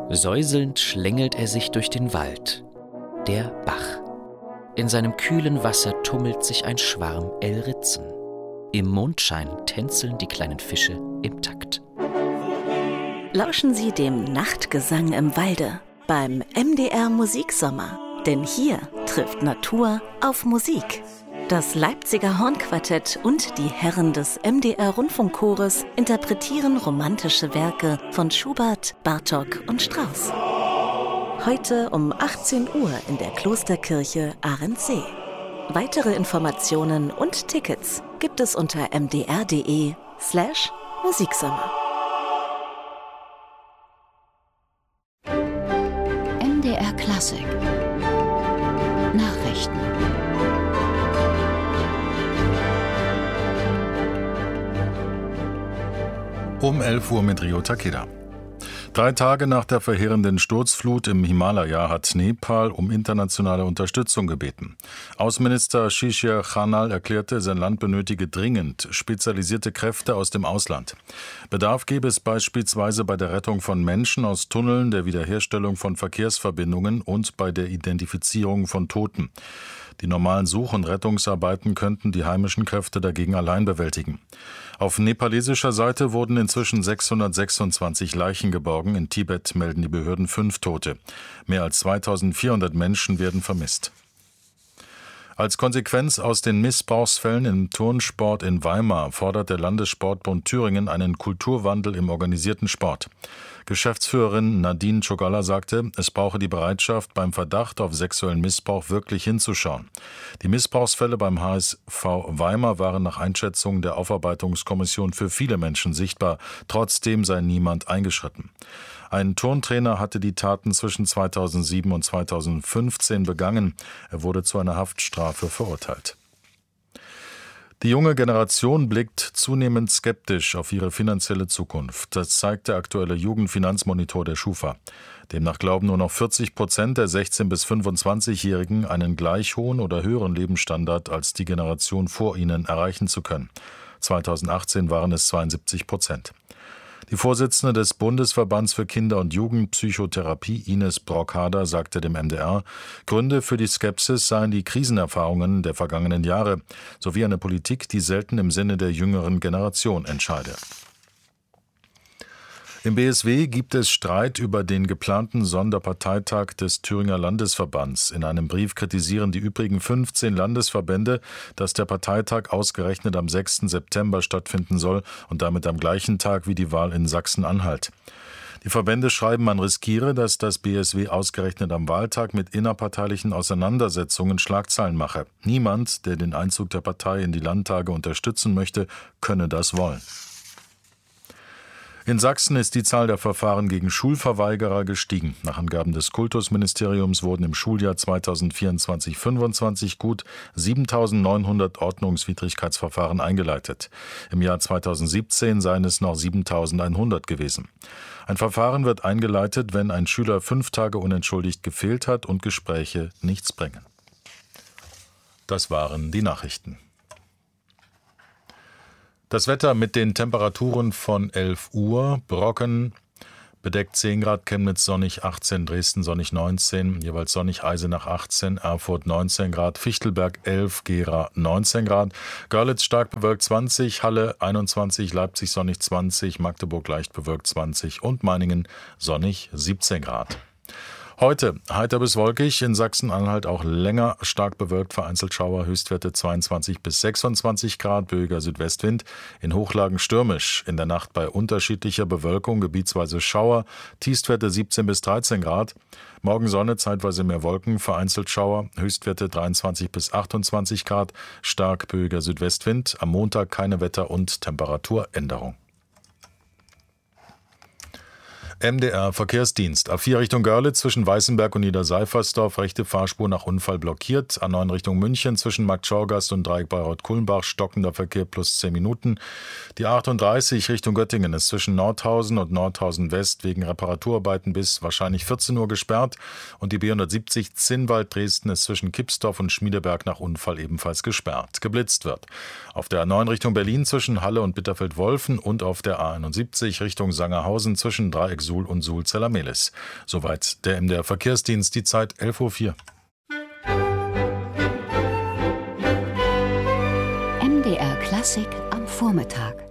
Säuselnd schlängelt er sich durch den Wald. Der Bach. In seinem kühlen Wasser tummelt sich ein Schwarm Elritzen. Im Mondschein tänzeln die kleinen Fische im Takt. Lauschen Sie dem Nachtgesang im Walde beim MDR Musiksommer. Denn hier trifft Natur auf Musik. Das Leipziger Hornquartett und die Herren des MDR Rundfunkchores interpretieren romantische Werke von Schubert, Bartók und Strauss. Heute um 18 Uhr in der Klosterkirche Arendsee. Weitere Informationen und Tickets gibt es unter mdr.de/Musiksommer. MDR Klassik. Nachrichten. Um 11 Uhr mit Rio Takeda. 3 Tage nach der verheerenden Sturzflut im Himalaya hat Nepal um internationale Unterstützung gebeten. Außenminister Shishir Khanal erklärte, sein Land benötige dringend spezialisierte Kräfte aus dem Ausland. Bedarf gäbe es beispielsweise bei der Rettung von Menschen aus Tunneln, der Wiederherstellung von Verkehrsverbindungen und bei der Identifizierung von Toten. Die normalen Such- und Rettungsarbeiten könnten die heimischen Kräfte dagegen allein bewältigen. Auf nepalesischer Seite wurden inzwischen 626 Leichen geborgen. In Tibet melden die Behörden 5 Tote. Mehr als 2400 Menschen werden vermisst. Als Konsequenz aus den Missbrauchsfällen im Turnsport in Weimar fordert der Landessportbund Thüringen einen Kulturwandel im organisierten Sport. Geschäftsführerin Nadine Czogalla sagte, es brauche die Bereitschaft, beim Verdacht auf sexuellen Missbrauch wirklich hinzuschauen. Die Missbrauchsfälle beim HSV Weimar waren nach Einschätzung der Aufarbeitungskommission für viele Menschen sichtbar. Trotzdem sei niemand eingeschritten. Ein Turntrainer hatte die Taten zwischen 2007 und 2015 begangen. Er wurde zu einer Haftstrafe verurteilt. Die junge Generation blickt zunehmend skeptisch auf ihre finanzielle Zukunft. Das zeigt der aktuelle Jugendfinanzmonitor der Schufa. Demnach glauben nur noch 40% der 16- bis 25-Jährigen einen gleich hohen oder höheren Lebensstandard als die Generation vor ihnen erreichen zu können. 2018 waren es 72%. Die Vorsitzende des Bundesverbands für Kinder- und Jugendpsychotherapie, Ines Brockhader, sagte dem MDR, Gründe für die Skepsis seien die Krisenerfahrungen der vergangenen Jahre sowie eine Politik, die selten im Sinne der jüngeren Generation entscheide. Im BSW gibt es Streit über den geplanten Sonderparteitag des Thüringer Landesverbands. In einem Brief kritisieren die übrigen 15 Landesverbände, dass der Parteitag ausgerechnet am 6. September stattfinden soll und damit am gleichen Tag wie die Wahl in Sachsen-Anhalt. Die Verbände schreiben, man riskiere, dass das BSW ausgerechnet am Wahltag mit innerparteilichen Auseinandersetzungen Schlagzeilen mache. Niemand, der den Einzug der Partei in die Landtage unterstützen möchte, könne das wollen. In Sachsen ist die Zahl der Verfahren gegen Schulverweigerer gestiegen. Nach Angaben des Kultusministeriums wurden im Schuljahr 2024/25 gut 7.900 Ordnungswidrigkeitsverfahren eingeleitet. Im Jahr 2017 seien es noch 7.100 gewesen. Ein Verfahren wird eingeleitet, wenn ein Schüler 5 Tage unentschuldigt gefehlt hat und Gespräche nichts bringen. Das waren die Nachrichten. Das Wetter mit den Temperaturen von 11 Uhr, Brocken, bedeckt 10 Grad, Chemnitz sonnig 18, Dresden sonnig 19, jeweils sonnig Eisenach 18, Erfurt 19 Grad, Fichtelberg 11, Gera 19 Grad, Görlitz stark bewölkt 20, Halle 21, Leipzig sonnig 20, Magdeburg leicht bewölkt 20 und Meiningen sonnig 17 Grad. Heute heiter bis wolkig, in Sachsen-Anhalt auch länger stark bewölkt, vereinzelt Schauer, Höchstwerte 22 bis 26 Grad, böiger Südwestwind, in Hochlagen stürmisch, in der Nacht bei unterschiedlicher Bewölkung, gebietsweise Schauer, Tiefstwerte 17 bis 13 Grad, morgen Sonne, zeitweise mehr Wolken, vereinzelt Schauer, Höchstwerte 23 bis 28 Grad, stark böiger Südwestwind, am Montag keine Wetter- und Temperaturänderung. MDR Verkehrsdienst. A4 Richtung Görlitz zwischen Weißenberg und Niederseifersdorf. Rechte Fahrspur nach Unfall blockiert. A9 Richtung München zwischen Marktschorgast und Dreieck Bayreuth-Kulmbach. Stockender Verkehr plus 10 Minuten. Die 38 Richtung Göttingen ist zwischen Nordhausen und Nordhausen West wegen Reparaturarbeiten bis wahrscheinlich 14 Uhr gesperrt. Und die B170 Zinnwald-Dresden ist zwischen Kipsdorf und Schmiedeberg nach Unfall ebenfalls gesperrt. Geblitzt wird. Auf der A9 Richtung Berlin zwischen Halle und Bitterfeld-Wolfen und auf der A71 Richtung Sangerhausen zwischen Dreieck Suhl und Suhl-Zellamelis. Soweit der MDR Verkehrsdienst, die Zeit 11:04 Uhr. MDR Klassik am Vormittag.